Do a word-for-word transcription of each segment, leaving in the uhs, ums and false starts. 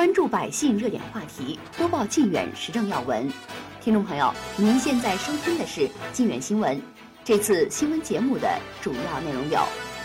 关注百姓热点话题，播报靖远时政要闻。听众朋友，您现在收听的是靖远新闻。这次新闻节目的主要内容有：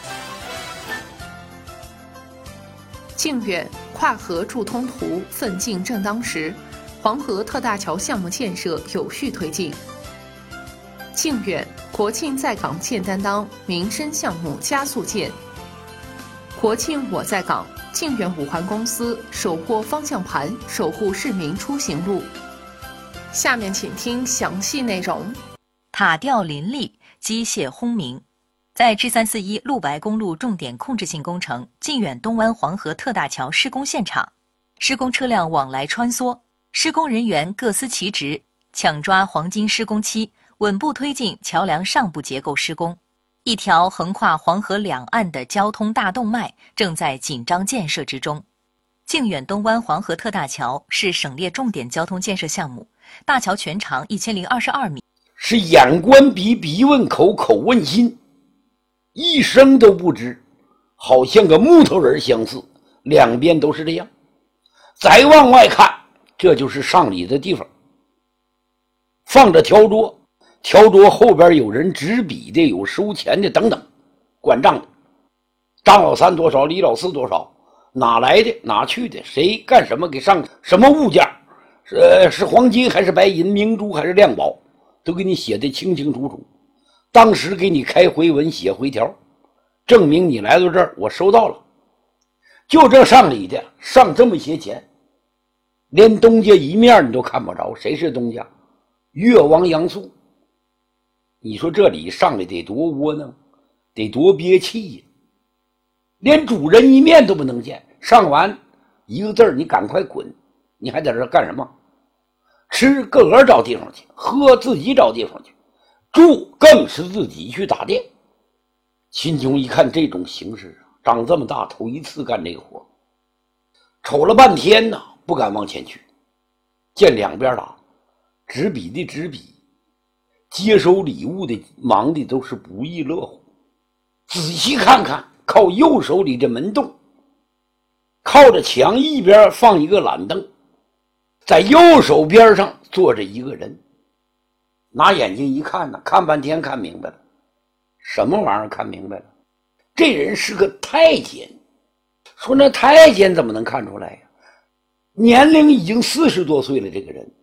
靖远跨河筑通图奋进正当时，黄河特大桥项目建设有序推进。靖远国庆在港建担当，民生项目加速建。国庆我在港，靖远五环公司首获方向盘，守护市民出行路。下面请听详细内容。 塔吊林立，机械轰鸣。在 G 三四一 陆白公路重点控制性工程靖远东湾黄河特大桥施工现场，施工车辆往来穿梭，施工人员各司其职，抢抓黄金施工期，稳步推进桥梁上部结构施工。一条横跨黄河两岸的交通大动脉正在紧张建设之中。靖远东湾黄河特大桥是省列重点交通建设项目，大桥全长一千零二十二米， 是眼观鼻，鼻问口，口问心，一生都不知，好像个木头人相似，两边都是这样。再往外看，这就是上礼的地方，放着条桌，条桌后边有人执笔的，有收钱的等等，管账的。张老三多少，李老四多少，哪来的哪去的，谁干什么给上什么物件，是是黄金还是白银，明珠还是亮宝，都给你写得清清楚楚。当时给你开回文写回条，证明你来到这儿我收到了。就这上礼的上这么些钱，连东家一面你都看不着，谁是东家？越王杨素。你说这里上来得多窝囊，得多憋气呀！连主人一面都不能见，上完一个字儿，你赶快滚！你还在这干什么？吃个个找地方去，喝自己找地方去，住更是自己去打店。秦琼一看这种形势，长这么大头一次干这个活，瞅了半天呢，不敢往前去。见两边打，执笔的执笔，接收礼物的忙的都是不亦乐乎。仔细看看，靠右手里的门洞，靠着墙一边放一个懒凳，在右手边上坐着一个人。拿眼睛一看呢，看半天看明白了。什么玩意儿看明白了？这人是个太监。说那太监怎么能看出来呀？年龄已经四十多岁了，这个人